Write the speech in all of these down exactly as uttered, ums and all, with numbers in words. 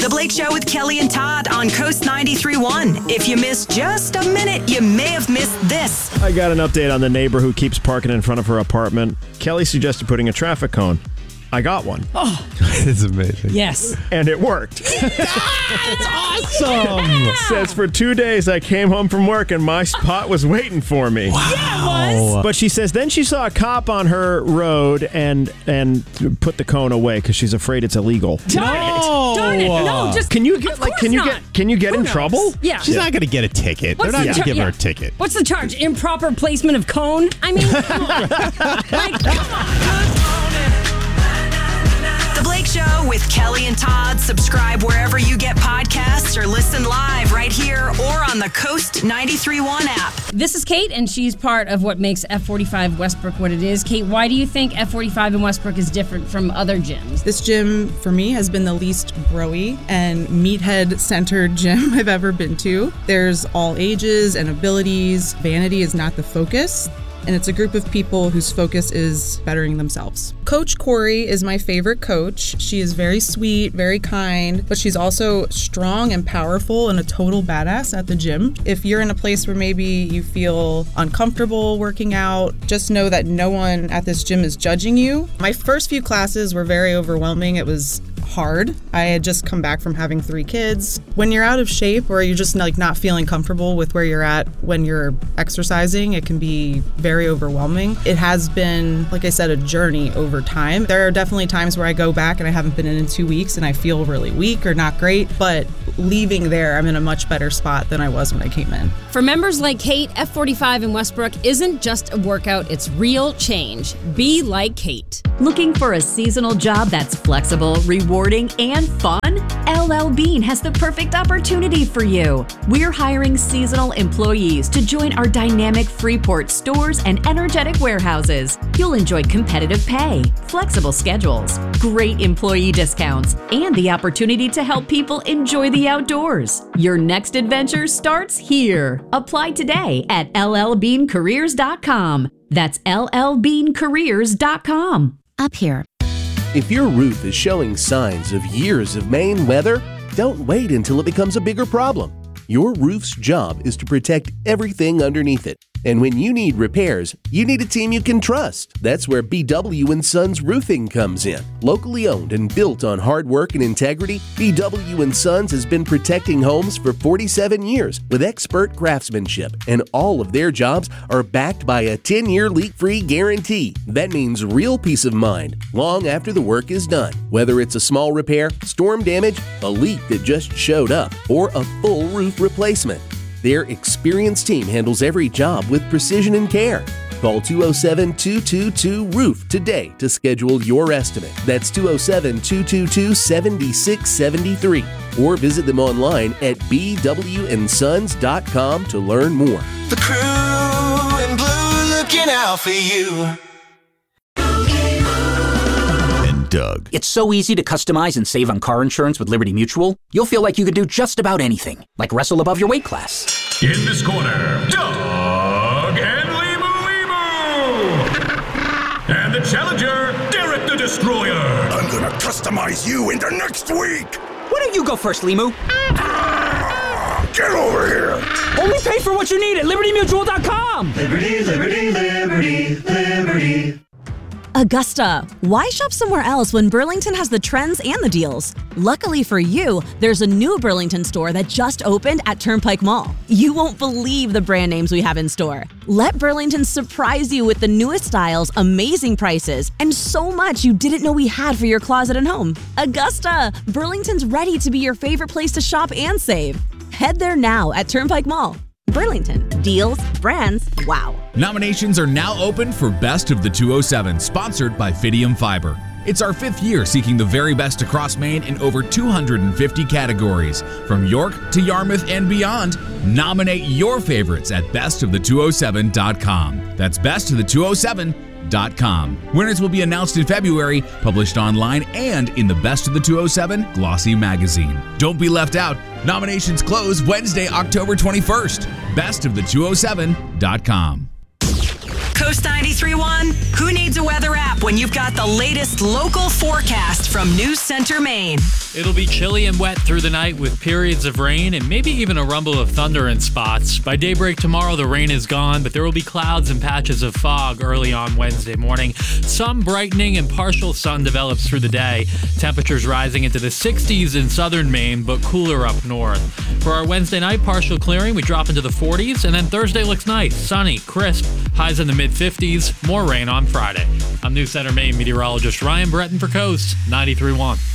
The Blake Show with Kelly and Todd on Coast ninety-three point one. If you missed just a minute, you may have missed this. I got an update on the neighbor who keeps parking in front of her apartment. Kelly suggested putting a traffic cone. I got one. Oh, it's amazing. Yes. And it worked. That's awesome. Says for two days I came home from work and my spot was waiting for me. Wow. Yeah, it was. But she says then she saw a cop on her road and and put the cone away because she's afraid it's illegal. Darn No. it. Darn it. No, just Can you get of like course can you not. get can you get Who in knows? trouble? Yeah. She's not going to get a ticket. What's They're not the going to char- give yeah. her a ticket. What's the charge? Improper placement of cone? I mean, come on. Like, come on. The Blake Show with Kelly and Todd. Subscribe wherever you get podcasts or listen live right here or on the Coast ninety-three point one app. This is Kate, and she's part of what makes F forty-five Westbrook what it is. Kate, why do you think F forty-five in Westbrook is different from other gyms? This gym, for me, has been the least bro-y and meathead-centered gym I've ever been to. There's all ages and abilities. Vanity is not the focus. And it's a group of people whose focus is bettering themselves. Coach Corey is my favorite coach. She is very sweet, very kind, but she's also strong and powerful and a total badass at the gym. If you're in a place where maybe you feel uncomfortable working out, just know that no one at this gym is judging you. My first few classes were very overwhelming. It was hard. I had just come back from having three kids. When you're out of shape or you're just like not feeling comfortable with where you're at when you're exercising, it can be very overwhelming. It has been, like I said, a journey over time. There are definitely times where I go back and I haven't been in in two weeks and I feel really weak or not great, but leaving there, I'm in a much better spot than I was when I came in. For members like Kate, F forty-five in Westbrook isn't just a workout, it's real change. Be like Kate. Looking for a seasonal job that's flexible, rewarding, and fun? L L Bean has the perfect opportunity for you. We're hiring seasonal employees to join our dynamic Freeport stores and energetic warehouses. You'll enjoy competitive pay, flexible schedules, great employee discounts, and the opportunity to help people enjoy the outdoors. Your next adventure starts here. Apply today at L L bean careers dot com. That's L L bean careers dot com. Up here. If your roof is showing signs of years of Maine weather, don't wait until it becomes a bigger problem. Your roof's job is to protect everything underneath it. And when you need repairs, you need a team you can trust. That's where B W and Sons Roofing comes in. Locally owned and built on hard work and integrity, B W and Sons has been protecting homes for forty-seven years with expert craftsmanship, and all of their jobs are backed by a ten-year leak-free guarantee. That means real peace of mind long after the work is done. Whether it's a small repair, storm damage, a leak that just showed up, or a full roof replacement, their experienced team handles every job with precision and care. Call two oh seven, two two two, roof today to schedule your estimate. That's two oh seven, two two two, seven six seven three. Or visit them online at b w and sons dot com to learn more. The crew in blue looking out for you. Doug. It's so easy to customize and save on car insurance with Liberty Mutual. You'll feel like you could do just about anything, like wrestle above your weight class. In this corner, Doug and Limu Limu! And the challenger, Derek the Destroyer. I'm gonna customize you into next week. Why don't you go first, Limu? Get over here. Only pay for what you need at liberty mutual dot com. Liberty, liberty, liberty, liberty. Augusta, why shop somewhere else when Burlington has the trends and the deals? Luckily for you, there's a new Burlington store that just opened at Turnpike Mall. You won't believe the brand names we have in store. Let Burlington surprise you with the newest styles, amazing prices, and so much you didn't know we had for your closet and home. Augusta, Burlington's ready to be your favorite place to shop and save. Head there now at Turnpike Mall. Burlington. Deals, brands, wow. Nominations are now open for Best of the two oh seven, sponsored by Fidium Fiber. It's our fifth year seeking the very best across Maine in over two hundred fifty categories. From York to Yarmouth and beyond, nominate your favorites at best of the two oh seven dot com. That's best of the two oh seven dot com. Winners will be announced in February, published online and in the Best of the two oh seven Glossy magazine. Don't be left out. Nominations close Wednesday, October twenty-first. best of the two oh seven dot com. Coast ninety-three point one, who needs a weather app when you've got the latest local forecast from News Center, Maine? It'll be chilly and wet through the night with periods of rain and maybe even a rumble of thunder in spots. By daybreak tomorrow, the rain is gone, but there will be clouds and patches of fog early on Wednesday morning. Some brightening and partial sun develops through the day. Temperatures rising into the sixties in southern Maine, but cooler up north. For our Wednesday night, partial clearing, we drop into the forties, and then Thursday looks nice, sunny, crisp, highs in the mid-fifties, more rain on Friday. I'm News Center Maine meteorologist Ryan Breton for Coast ninety-three point one.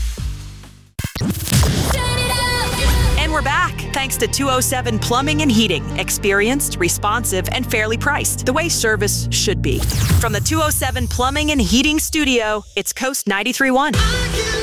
And we're back, thanks to two oh seven Plumbing and Heating. Experienced, responsive, and fairly priced, the way service should be. From the two oh seven Plumbing and Heating studio, it's Coast ninety-three point one.